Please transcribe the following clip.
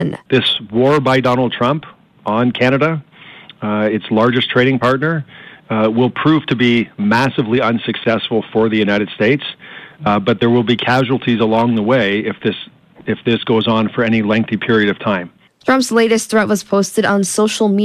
This war by Donald Trump on Canada, its largest trading partner, will prove to be massively unsuccessful for the United States, but there will be casualties along the way if this goes on for any lengthy period of time. Trump's latest threat was posted on social media.